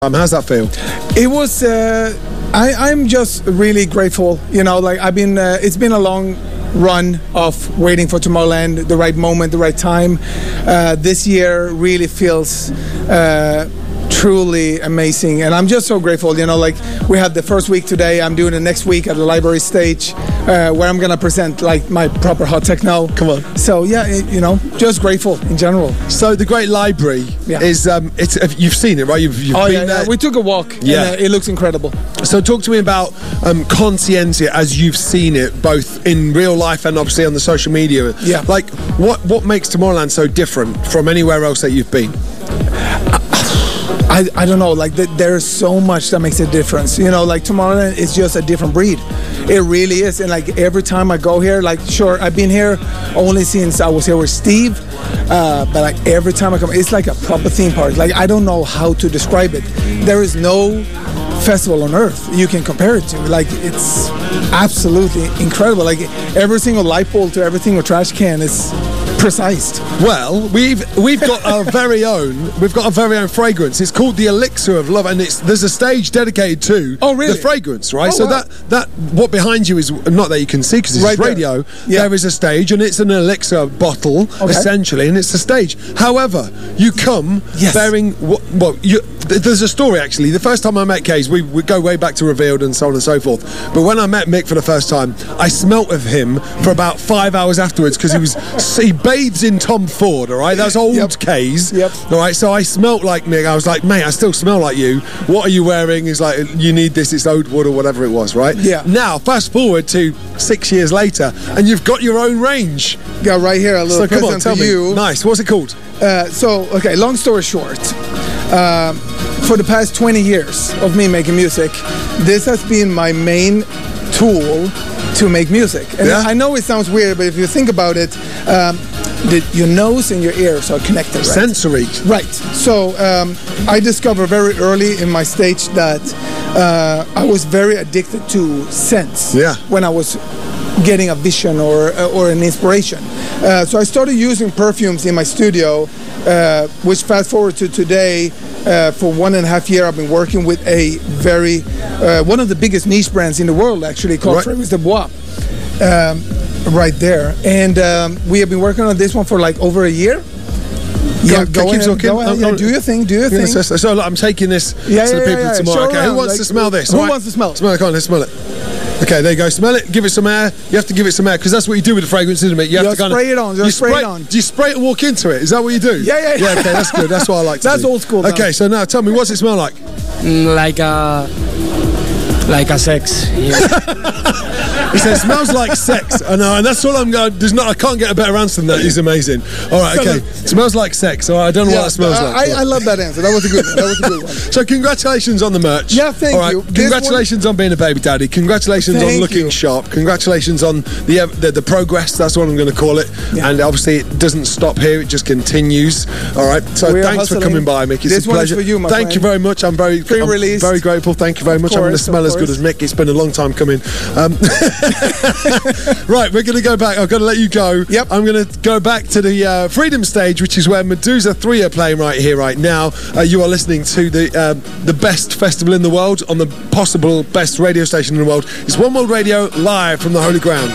How's that feel? It was. I'm just really grateful. You know, like I've been. It's been a long run of waiting for Tomorrowland, the right moment, the right time. This year really feels truly amazing, and I'm just so grateful. You know, like we had the first week today. I'm doing the next week at the library stage, where I'm gonna present like my proper hot techno. Come on. So yeah, you know, just grateful in general. So the Great Library is you've seen it, right? You've been there. Yeah. We took a walk. Yeah, and, it looks incredible. So talk to me about Conscientia as you've seen it, both in real life and obviously on the social media. Yeah. Like what makes Tomorrowland so different from anywhere else that you've been? I don't know, like there's so much that makes a difference. You know, like Tomorrowland is just a different breed. It really is. And like every time I go here, like sure, I've been here only since I was here with Steve, but like every time I come, it's like a proper theme park. Like I don't know how to describe it. There is no festival on earth you can compare it to. Like it's absolutely incredible. Like every single light bulb to every single trash can is precise. Well, we've got our very own. We've got our very own fragrance. It's called the Elixir of Love, and there's a stage dedicated to the fragrance, right? Oh, so wow. that what behind you is not that you can see because it's right radio. Yeah. There is a stage, and it's an Elixir bottle essentially, and it's a stage. However, you come bearing there's a story actually. The first time I met Kays, we go way back to Revealed and so on and so forth. But when I met Mick for the first time, I smelt of him for about 5 hours afterwards because he bathes in Tom Ford, all right? That's old Kays. All right, so I smelt like Mick. I was like, mate, I still smell like you. What are you wearing? He's like, you need this, it's Oudwood or whatever it was, right? Yeah. Now, fast forward to 6 years later, and you've got your own range. Yeah, right here, a little present tell for you. Me. Nice. What's it called? Okay, long story short, for the past 20 years of me making music, this has been my main tool to make music. And I know it sounds weird, but if you think about it, your nose and your ears are connected, right? Sensory. Right. So I discovered very early in my stage that I was very addicted to scents when I was getting a vision or an inspiration. So I started using perfumes in my studio, which fast forward to today, for 1.5 years I've been working with a very one of the biggest niche brands in the world actually called Fragrance de Bois. Right there, and we have been working on this one for like over a year. Go ahead. Do your thing. So look, I'm taking this to the people tomorrow. Okay, who wants to smell this? Who wants to smell it? Smell it, come on, let's smell it. Okay, there you go. Smell it. Give it some air. You have to give it some air because that's what you do with the fragrance, isn't it? You have to spray it on. Just spray it on. Do you spray it and walk into it? Is that what you do? Yeah. Okay, that's good. That's what I like to do. That's old school. Okay, so now tell me, what's it smell like? Like a sex. He says, it smells like sex. I know, and that's all I'm going. I can't get a better answer than that. He's amazing. All right, okay. It smells like sex. All right, I don't know what it smells like. I love that answer. That was a good one. So congratulations on the merch. Yeah, thank you. Congratulations on being a baby daddy. Congratulations on looking sharp. Congratulations on the progress. That's what I'm going to call it. Yeah. And obviously it doesn't stop here. It just continues. All right. So thanks for coming by, Mick. It's a pleasure. For you, my Thank you very much. I'm very grateful. Thank you very much. I'm going to smell as good as Mick. It's been a long time coming. Right, we're going to go back. I've got to let you go. Yep. I'm going to go back to the Freedom Stage, which is where Medusa 3 are playing right here, right now. You are listening to the best festival in the world on the possible best radio station in the world. It's One World Radio live from the Holy Ground.